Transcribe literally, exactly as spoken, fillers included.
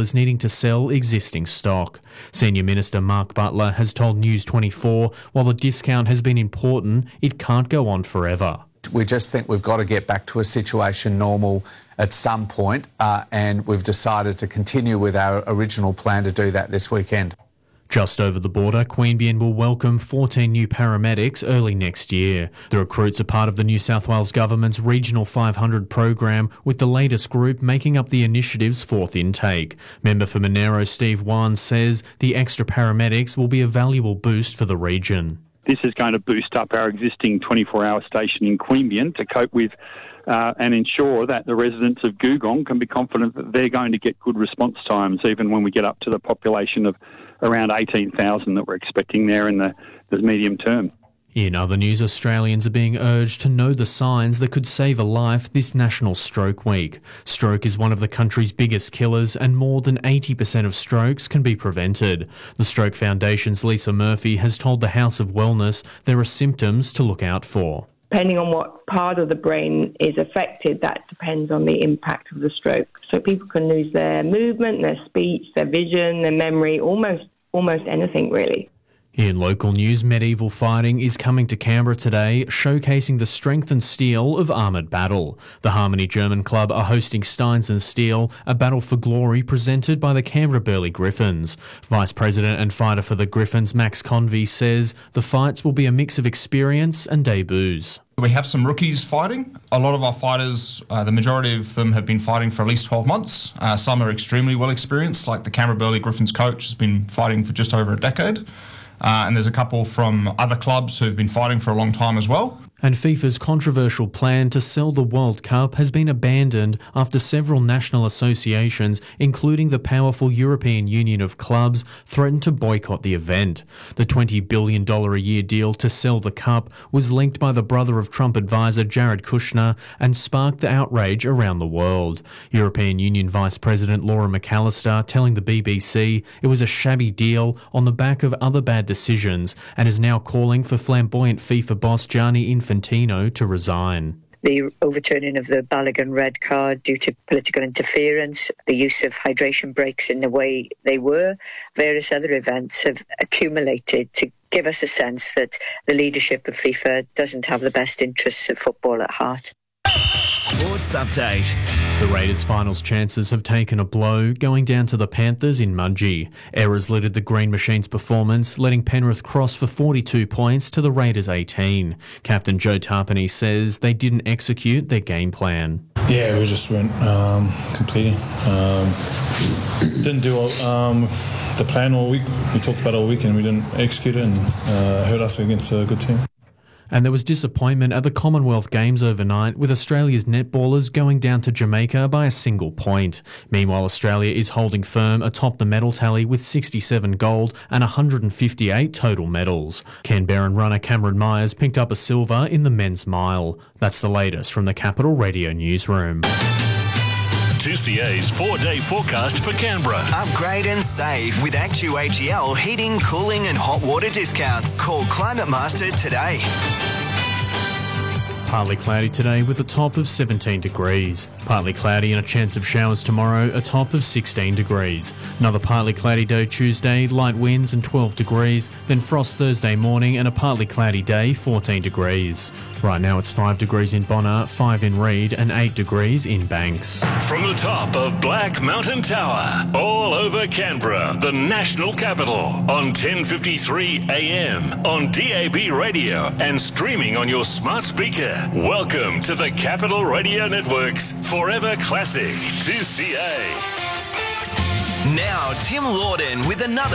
clubs needing to sell existing stock. Senior Minister Mark Butler has told News twenty-four while the discount has been important, it can't go on forever. We just think we've got to get back to a situation normal at some point, uh, and we've decided to continue with our original plan to do that this weekend. Just over the border, Queanbeyan will welcome fourteen new paramedics early next year. The recruits are part of the New South Wales Government's Regional five hundred program, with the latest group making up the initiative's fourth intake. Member for Monero Steve Wan says the extra paramedics will be a valuable boost for the region. This is going to boost up our existing twenty-four hour station in Queanbeyan to cope with uh, and ensure that the residents of Googong can be confident that they're going to get good response times, even when we get up to the population of around eighteen thousand that we're expecting there in the, the medium term. In other news, Australians are being urged to know the signs that could save a life this National Stroke Week. Stroke is one of the country's biggest killers, and more than eighty percent of strokes can be prevented. The Stroke Foundation's Lisa Murphy has told the House of Wellness there are symptoms to look out for. Depending on what part of the brain is affected, that depends on the impact of the stroke. So people can lose their movement, their speech, their vision, their memory, almost almost anything really. In local news, Medieval Fighting is coming to Canberra today, showcasing the strength and steel of armoured battle. The Harmony German Club are hosting Steins and Steel, a battle for glory presented by the Canberra Burleigh Griffins. Vice President and fighter for the Griffins, Max Convey, says the fights will be a mix of experience and debuts. We have some rookies fighting. A lot of our fighters, uh, the majority of them have been fighting for at least twelve months. Uh, some are extremely well experienced, like the Canberra Burleigh Griffins coach has been fighting for just over a decade. Uh, and there's a couple from other clubs who've been fighting for a long time as well. And FIFA's controversial plan to sell the World Cup has been abandoned after several national associations, including the powerful European Union of Clubs, threatened to boycott the event. The twenty billion dollars a year deal to sell the Cup was linked by the brother of Trump advisor Jared Kushner and sparked the outrage around the world. European Union Vice President Laura McAllister telling the B B C it was a shabby deal on the back of other bad decisions, and is now calling for flamboyant FIFA boss Gianni Infantino to resign. The overturning of the Balogun red card due to political interference, the use of hydration breaks in the way they were, various other events have accumulated to give us a sense that the leadership of FIFA doesn't have the best interests of football at heart. Sports Update. The Raiders' finals chances have taken a blow, going down to the Panthers in Mudgee. Errors littered the Green Machine's performance, letting Penrith cross for forty-two points to the Raiders' eighteen. Captain Joe Tarpany says they didn't execute their game plan. Yeah, we just weren't um, completing. Um, didn't do um, the plan all week. We talked about it all week and we didn't execute it, and uh, hurt us against a good team. And there was disappointment at the Commonwealth Games overnight, with Australia's netballers going down to Jamaica by a single point. Meanwhile, Australia is holding firm atop the medal tally with sixty-seven gold and one hundred fifty-eight total medals. Canberran runner Cameron Myers picked up a silver in the men's mile. That's the latest from the Capital Radio newsroom. two C A's four-day forecast for Canberra. Upgrade and save with Actu A G L heating, cooling and hot water discounts. Call Climate Master today. Partly cloudy today with a top of seventeen degrees. Partly cloudy and a chance of showers tomorrow, a top of sixteen degrees. Another partly cloudy day Tuesday, light winds and twelve degrees. Then frost Thursday morning and a partly cloudy day, fourteen degrees. Right now it's five degrees in Bonner, five in Reed and eight degrees in Banks. From the top of Black Mountain Tower, all over Canberra, the national capital, on ten fifty-three A M, on D A B radio and streaming on your smart speaker. Welcome to the Capital Radio Network's Forever Classic two C A. Now, Tim Lawden with another